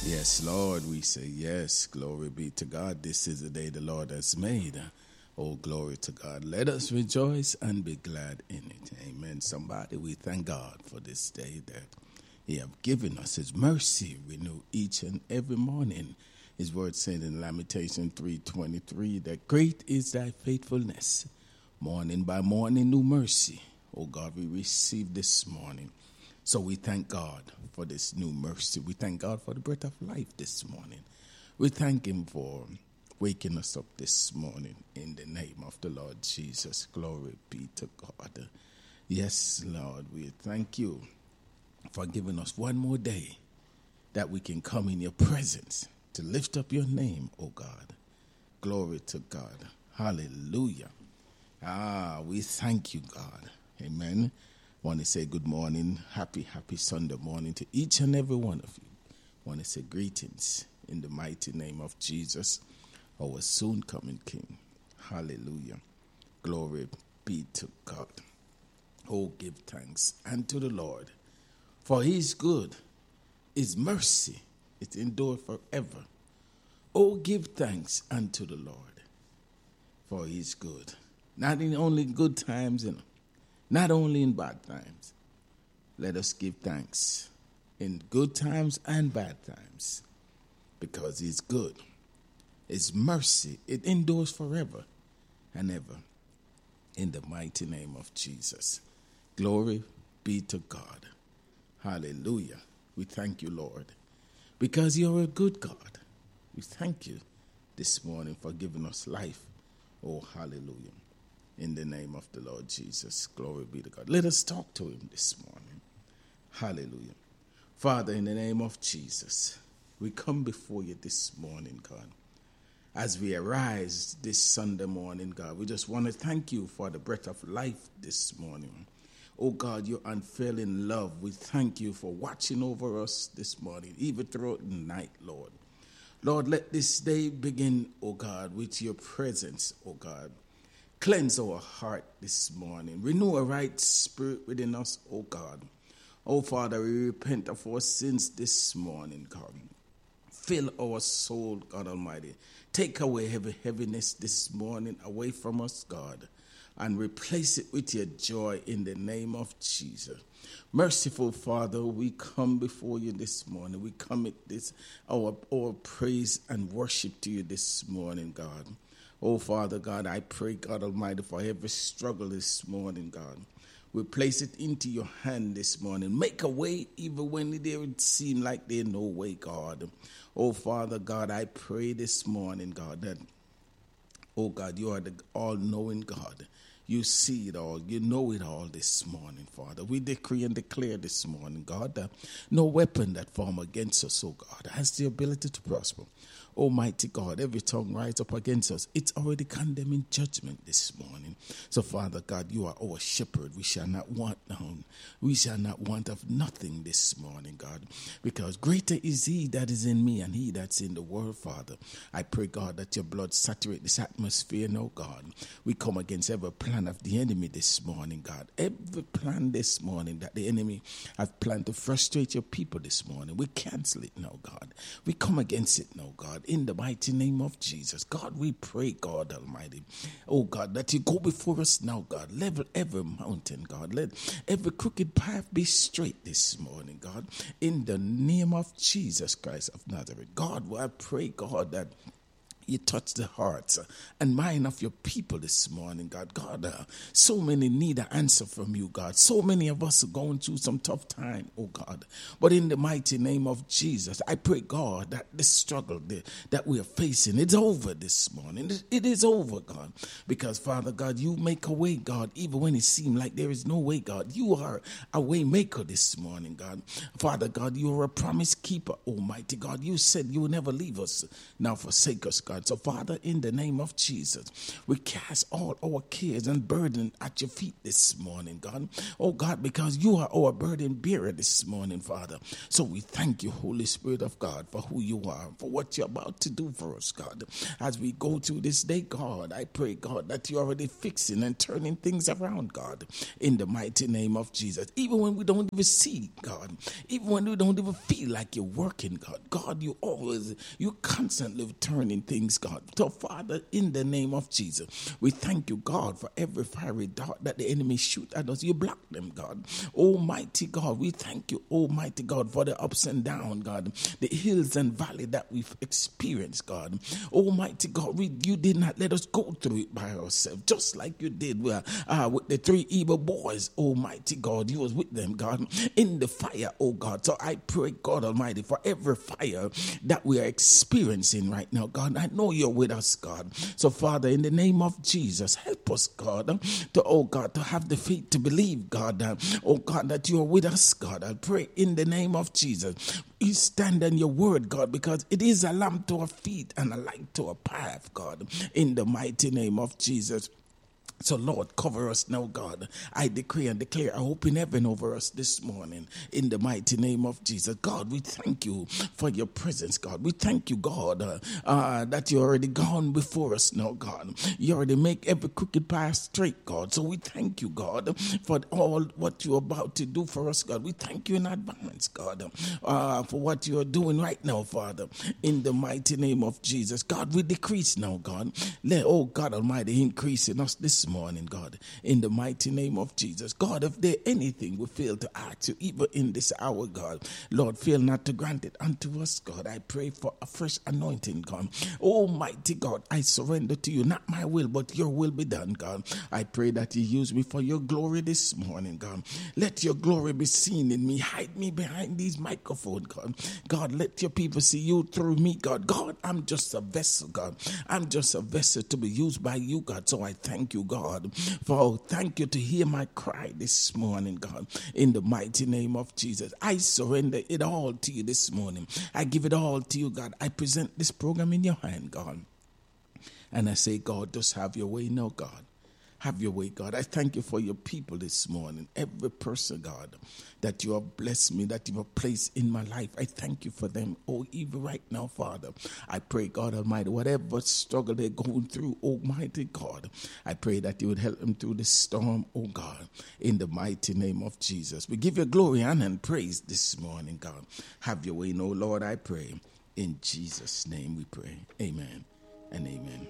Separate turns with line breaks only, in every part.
Yes, Lord, we say yes. Glory be to God. This is the day the Lord has made. Oh, glory to God. Let us rejoice and be glad in it. Amen. Somebody, we thank God for this day that He has given us. His mercy renew each and every morning. His word said in Lamentation 3:23 that great is thy faithfulness. Morning by morning, new mercy. Oh, God, we receive this morning. So we thank God for this new mercy. We thank God for the breath of life this morning. We thank Him for waking us up this morning in the name of the Lord Jesus. Glory be to God. Yes, Lord, we thank you for giving us one more day that we can come in your presence to lift up your name, oh God. Glory to God. Hallelujah. We thank you, God. Amen. Want to say good morning, happy Sunday morning to each and every one of you. Want to say greetings in the mighty name of Jesus, our soon coming King. Hallelujah. Glory be to God. Oh, give thanks unto the Lord, for He is good. His mercy, it endures forever. Oh, give thanks unto the Lord, for He is good. Not in only good times, not only in bad times. Let us give thanks in good times and bad times, because He's good. His mercy, it endures forever and ever. In the mighty name of Jesus. Glory be to God. Hallelujah. We thank you, Lord, because you're a good God. We thank you this morning for giving us life. Oh, hallelujah. In the name of the Lord Jesus. Glory be to God. Let us talk to Him this morning. Hallelujah. Father, in the name of Jesus, we come before you this morning, God. As we arise this Sunday morning, God, we just want to thank you for the breath of life this morning. Oh, God, your unfailing love. We thank you for watching over us this morning, even throughout the night, Lord. Lord, let this day begin, oh God, with your presence, oh God. Cleanse our heart this morning. Renew a right spirit within us, oh God. Oh, Father, we repent of our sins this morning, God. Fill our soul, God Almighty. Take away heaviness this morning away from us, God, and replace it with your joy in the name of Jesus. Merciful Father, we come before you this morning. We commit our praise and worship to you this morning, God. Oh, Father God, I pray, God Almighty, for every struggle this morning, God. We place it into your hand this morning. Make a way even when it didn't seem like there's no way, God. Oh, Father God, I pray this morning, God, that, oh, God, you are the all-knowing God. You see it all. You know it all this morning, Father. We decree and declare this morning, God, that no weapon that form against us, oh God, has the ability to prosper. Almighty God, every tongue rise up against us. It's already condemned in judgment this morning. So, Father God, you are our shepherd. We shall not want down. We shall not want of nothing this morning, God, because greater is He that is in me and He that's in the world, Father. I pray, God, that your blood saturate this atmosphere, no God. We come against every plan of the enemy this morning, God. Every plan this morning that the enemy has planned to frustrate your people this morning, we cancel it now, God. We come against it now, God. In the mighty name of Jesus. God, we pray, God Almighty, oh God, that you go before us now, God. Level every mountain, God. Let every crooked path be straight this morning, God. In the name of Jesus Christ of Nazareth. God, I pray, God, that you touch the hearts and mind of your people this morning, God. God, so many need an answer from you, God. So many of us are going through some tough time, oh God. But in the mighty name of Jesus, I pray, God, that this struggle that we are facing, it's over this morning. It is over, God. Because, Father God, you make a way, God, even when it seems like there is no way, God. You are a way maker this morning, God. Father God, you are a promise keeper, Almighty God. You said you will never leave us, now forsake us, God. God. So, Father, in the name of Jesus, we cast all our cares and burden at your feet this morning, God. Oh, God, because you are our burden bearer this morning, Father. So we thank you, Holy Spirit of God, for who you are, for what you're about to do for us, God. As we go through this day, God, I pray, God, that you're already fixing and turning things around, God, in the mighty name of Jesus. Even when we don't even see, God, even when we don't even feel like you're working, God, God, you constantly turning things, God. So, Father, in the name of Jesus, we thank you, God, for every fiery dart that the enemy shoot at us. You block them, God. Almighty God, we thank you, Almighty God, for the ups and downs, God, the hills and valley that we've experienced, God. Almighty God, you did not let us go through it by ourselves, just like you did with the three evil boys. Almighty God, you was with them, God, in the fire, oh God. So I pray, God Almighty, for every fire that we are experiencing right now, God. I know you're with us, God. So, Father, in the name of Jesus, help us, God, to have the faith to believe, God, oh God, that you are with us, God. I pray in the name of Jesus. You stand on your word, God, because it is a lamp to our feet and a light to our path, God, in the mighty name of Jesus. So, Lord, cover us now, God. I decree and declare a open heaven over us this morning in the mighty name of Jesus. God, we thank you for your presence, God. We thank you, God, that you already gone before us now, God. You already make every crooked path straight, God. So we thank you, God, for all what you're about to do for us, God. We thank you in advance, God, for what you are doing right now, Father, in the mighty name of Jesus. God, we decrease now, God. Let, oh God Almighty, increase in us this morning, God, in the mighty name of Jesus. God, if there anything we fail to ask you, even in this hour, God, Lord, fail not to grant it unto us, God. I pray for a fresh anointing, God. Almighty God, I surrender to you, not my will, but your will be done, God. I pray that you use me for your glory this morning, God. Let your glory be seen in me. Hide me behind these microphones, God. God, let your people see you through me, God. God, I'm just a vessel, God. I'm just a vessel to be used by you, God. So I thank you, God, for thank you to hear my cry this morning, God, in the mighty name of Jesus. I surrender it all to you this morning. I give it all to you, God. I present this program in your hand, God. And I say, God, just have your way now, God. Have your way, God. I thank you for your people this morning. Every person, God, that you have blessed me, that you have placed in my life. I thank you for them. Oh, even right now, Father, I pray, God Almighty, whatever struggle they're going through, Almighty God, I pray that you would help them through this storm, oh God, in the mighty name of Jesus. We give you glory, honor, and praise this morning, God. Have your way, no Lord, I pray. In Jesus' name we pray. Amen and amen.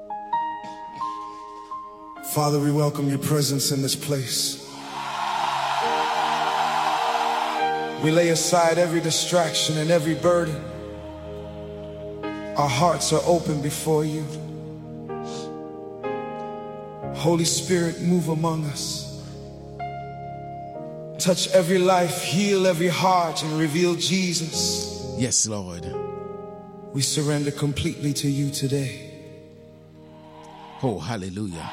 Father, we welcome your presence in this place. We lay aside every distraction and every burden. Our hearts are open before you. Holy Spirit, move among us. Touch every life, heal every heart, and reveal Jesus.
Yes, Lord.
We surrender completely to you today.
Oh, hallelujah.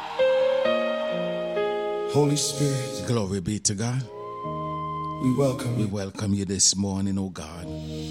Holy Spirit,
glory be to God.
We welcome you.
We welcome you this morning, oh God.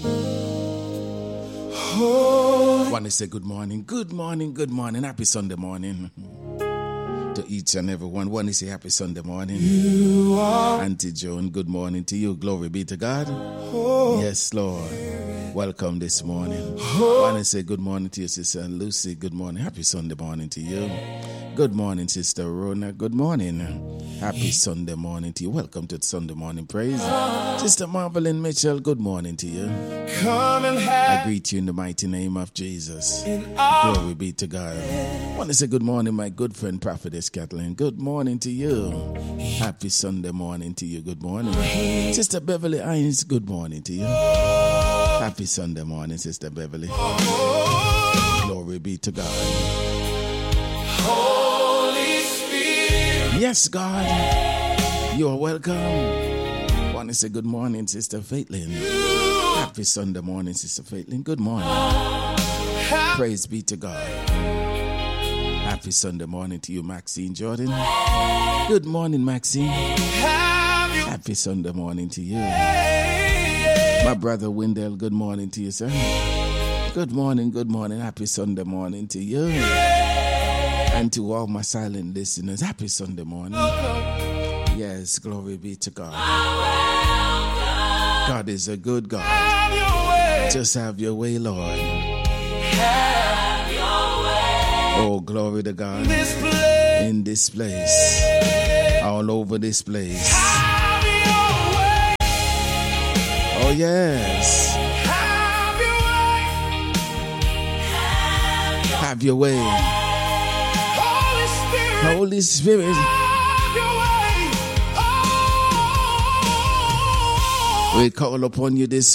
Oh.
I want to say good morning, good morning, good morning. Happy Sunday morning to each and every one. Want to say happy Sunday morning. Auntie Joan, good morning to you. Glory be to God. Yes, Lord. Welcome this morning. I want to say good morning to your sister Lucy. Good morning. Happy Sunday morning to you. Good morning, Sister Rona. Good morning. Happy Sunday morning to you. Welcome to Sunday morning praise. Sister Marvelyn Mitchell, good morning to you. I greet you in the mighty name of Jesus. Glory be to God. I want to say good morning, my good friend Prophetess Kathleen. Good morning to you. Happy Sunday morning to you. Good morning. Sister Beverly Hines, good morning to you. Happy Sunday morning, Sister Beverly. Glory be to God.
Holy Spirit.
Yes, God. You are welcome. I want to say good morning, Sister Faitlin. Happy Sunday morning, Sister Faitlin. Good morning. Praise be to God. Happy Sunday morning to you, Maxine Jordan. Good morning, Maxine. Happy Sunday morning to you. My brother Wendell, good morning to you, sir. Good morning. Happy Sunday morning to you. And to all my silent listeners, happy Sunday morning. Yes, glory be to God. God is a good God. Just have your way, Lord. Oh, glory to God. In this place. All over this place. Oh, yes. Have your way. Holy Spirit. We call upon you this